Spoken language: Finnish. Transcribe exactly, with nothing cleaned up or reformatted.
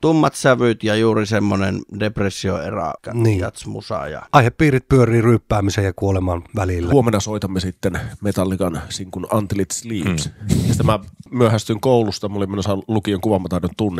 tummat sävyt ja juuri semmoinen depressioerä niin. jatsmusa. Ja... Aihepiirit pyörii ryyppäämisen ja kuoleman välillä. Huomenna soitamme sitten Metallican sinkun Until It Sleeps. Mm. Ja sitten mä myöhästyin koulusta, mulla oli menossa lukion kuvaamataidon tunne.